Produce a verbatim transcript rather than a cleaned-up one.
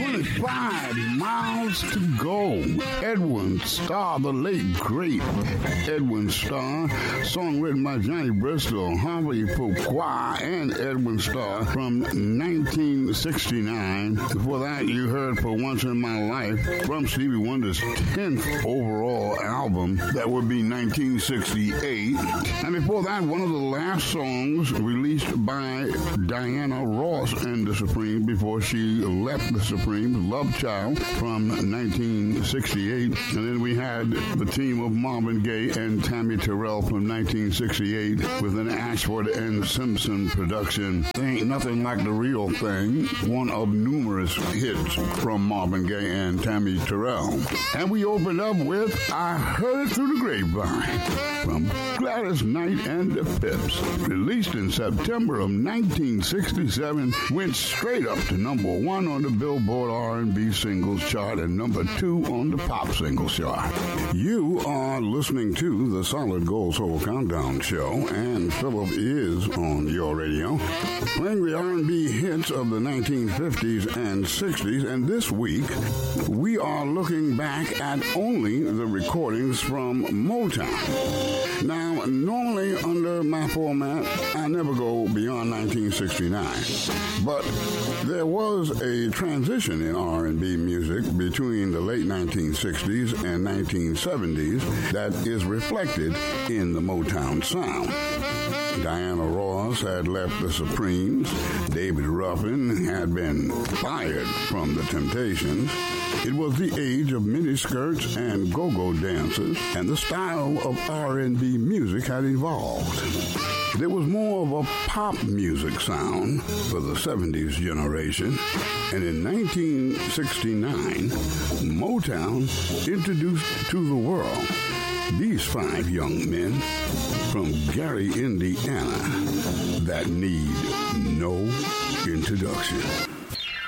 twenty-five miles to go. Edwin Starr, the late great Edwin Starr, song written by Johnny Bristol, Harvey Fuqua, and Edwin Starr from nineteen sixty-nine. Before that, you heard For Once in My Life from Stevie Wonder's tenth overall album. That would be nineteen sixty-eight. And before that, one of the last songs released by Diana Ross and the Supremes before she left the Supremes, Love Child from nineteen sixty-eight. And then we had the team of Marvin Gaye and Tammy Terrell from nineteen sixty-eight with an Ashford and Simpson production. Ain't Nothing Like the Real Thing, one of numerous hits from Marvin Gaye and Tammy Terrell. And we opened up with I Heard It Through the Grapevine from Gladys Knight and the Pips. Released in September of nineteen sixty-seven, went straight up to number one on the Billboard R and B singles chart and number two on the pop singles chart. You are listening to the Solid Gold Soul Countdown Show, and Philip is on your radio, playing the R and B hits of the nineteen fifties and sixties, and this week we are looking back at only the recordings from Motown. Now, normally under my format, I never go beyond nineteen sixty-nine, but there was a transition in R and B music between the late nineteen sixties and nineteen seventies that is reflected in the Motown sound. Diana Ross had left the Supremes. David Ruffin had been fired from the Temptations. It was the age of miniskirts and go-go dances, and the style of R and B music had evolved. There was more of a pop music sound for the seventies generation, and in nineteen sixty-nine, Motown introduced to the world these five young men from Gary, Indiana, that need no introduction.